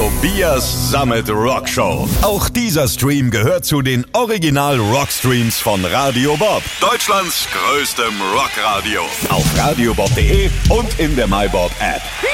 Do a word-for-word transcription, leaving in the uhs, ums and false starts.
Tobias Summit Rock Show. Auch dieser Stream gehört zu den Original Rockstreams von Radio Bob, Deutschlands größtem Rockradio. Auf radiobob punkt de und in der MyBob App.